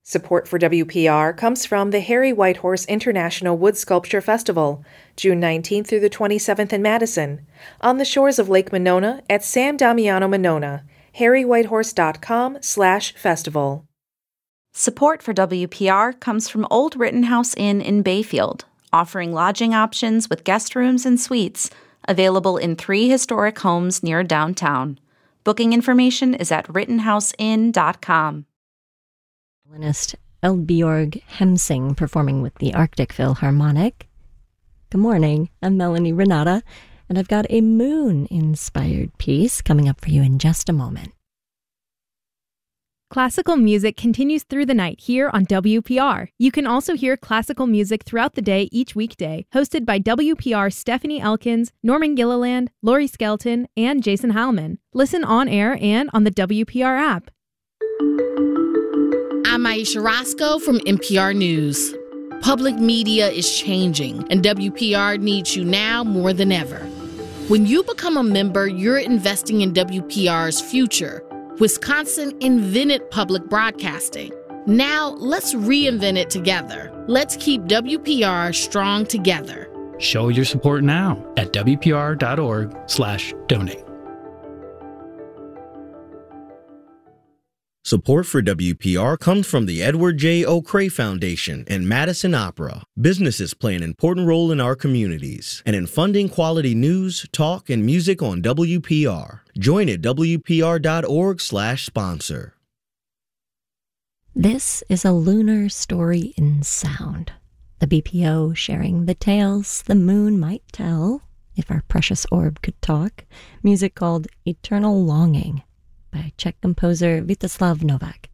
Support for WPR comes from the Harry Whitehorse International Wood Sculpture Festival, June 19th through the 27th in Madison, on the shores of Lake Monona at Sam Damiano Monona, harrywhitehorse.com/festival. Support for WPR comes from Old Rittenhouse Inn in Bayfield, offering lodging options with guest rooms and suites, available in 3 historic homes near downtown. Booking information is at rittenhouseinn.com. Violinist Eldbjorg Hemsing performing with the Arctic Philharmonic. Good morning, I'm Melanie Renata, and I've got a moon-inspired piece coming up for you in just a moment. Classical music continues through the night here on WPR. You can also hear classical music throughout the day each weekday, hosted by WPR's Stephanie Elkins, Norman Gilliland, Laurie Skelton, and Jason Heilman. Listen on air and on the WPR app. I'm Aisha Roscoe from NPR News. Public media is changing, and WPR needs you now more than ever. When you become a member, you're investing in WPR's future. Wisconsin invented public broadcasting. Now, let's reinvent it together. Let's keep WPR strong together. Show your support now at WPR.org/donate. Support for WPR comes from the Edward J. O'Cray Foundation and Madison Opera. Businesses play an important role in our communities and in funding quality news, talk, and music on WPR. Join at WPR.org/sponsor. This is a lunar story in sound. The BPO sharing the tales the moon might tell, if our precious orb could talk. Music called Eternal Longing by Czech composer Vítězslav Novák.